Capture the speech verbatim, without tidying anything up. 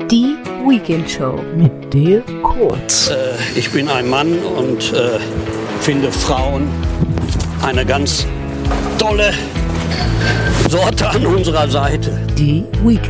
Die Weekend Show mit Dale Kurz. Äh, ich bin ein Mann und äh, finde Frauen eine ganz tolle Sorte an unserer Seite. Die Weekend